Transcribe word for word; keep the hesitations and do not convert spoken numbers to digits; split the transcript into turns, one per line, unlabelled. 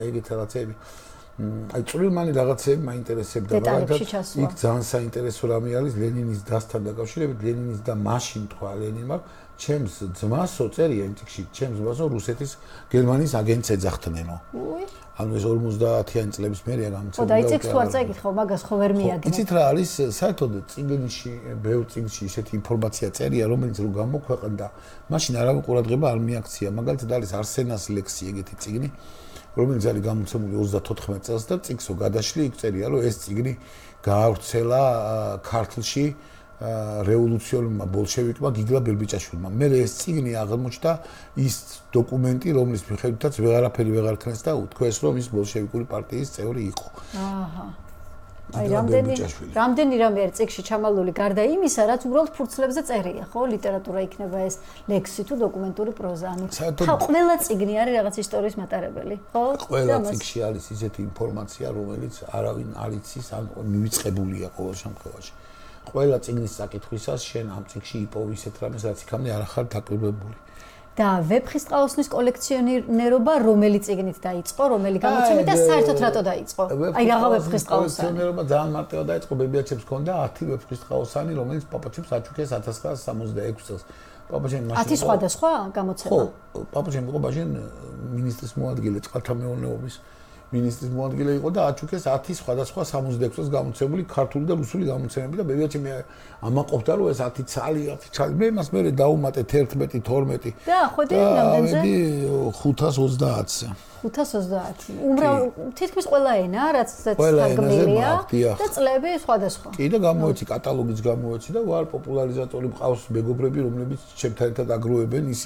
ეგეთ რაღაცები. აი წვრილმანი რაღაცები მაინტერესებდა,
მაგრამ
იქ ძალიან საინტერესო რამე არის ლენინის დასთან დაკავშირებით, ლენინის და მაშინ თქვა ლენინმა, ჩემს ძმასო წერია იმ წიგნში, ჩემს ძმასო რუსეთის გერმანიის აგენტს ეძახთნენო. ანუ ეს ორმოცდაათიანი წლების მერეა გამოცემული.
ხო და იციქს თუ არ წაიკითხო, მაგას ხო ვერ მიაგნე.
იცით რა არის, საერთოდ წიგნში, ბევრ წიგნში ისეთი ინფორმაცია წერია, რომელიც რო გამოქვეყნდა, მაშინ არავინ ყურადღება არ მიაქცია. მაგალითად არის არსენას ლექსი ეგეთი წიგნი, რომელიც არის გამოცემული ოცდათოთხმეტ წელს და წიგნსო გადაშლი იქ წერია, რომ ეს წიგნი გაავრცელა ქართლში რევოლუციონერმა ბოლშევიკმა გიგლა ბელბიჭაშვილმა. მე ეს წიგნი აღმოჩნდა ის დოკუმენტი, რომლის მიხედვითაც ვეღარაფერი ვეღარ ქნეს და უთქვეს, რომ ის ბოლშევიკური პარტიის წევრი იყო.
აჰა. აი რამდენი რამდენი რამე არის წიგნში ჩამალული გარდა იმისა, რაც უბრალოდ ფურცლებზე წერია, ხო? ლიტერატურა იქნება ეს ლექსი თუ დოკუმენტური პროზა. ანუ ყველა წიგნი არის რაღაც ისტორიის მატარებელი, ხო?
ყველა წიგნში არის ისეთი ინფორმაცია, რომელიც არავინ არ იცის, ან მივიწყებულია ყოველ შემთხვევაში. ყველა წიგნის საკითხვისას შენ ამ წიგნში იპოვ ისეთ რამეს, რაც იქამდე არ ახარ დაკრიბებული.
და ვეფხისტყაოსნის კოლექციონერობა რომელი წიგნით დაიწყო, რომელი გამოცემით და საერთოდ რატო დაიწყო? აი რაღა ვეფხისტყაოსანი.
კოლექციონერობა ძალიან მარტივად დაიწყო, ბებიაჩემს ჰქონდა ათი ვეფხისტყაოსანი, რომელიც პაპაჩემს აჩუქეს ათას ცხრაასი სამოცდაექვსი წელს. პაპაჩემ მაშინ
ათი სხვადასხვა გამოცემა.
ხო, პაპაჩემ იყო მაშინ მინისტრის მოადგილე წყალთა მეურნეობის მინისტრის მოადგილე იყო და აჩუქეს ათი სხვადასხვა სამოცდაექვსი წელს გამოცემული ქართული და რუსული გამოცემები და ბებიაჩემ ამაყობდა რომ ეს ათი ცალი, ათი ცალი. მე მას მერე დაუმატე თერთმეტი, თორმეტი.
და ხვედი რამდენზე?
ხუთას ოცდაათზე.
ხუთას ოცდაათი. უმრავ თითქმის ყველა ენა, რაც თარგმნილია და წლები სხვადასხვა.
კი და გამოეცი კატალოგიც გამოეცი და ვარ პოპულარიზატორი მყავს მეგობრები, რომლებიც ჩემთან ერთად აგროვებენ.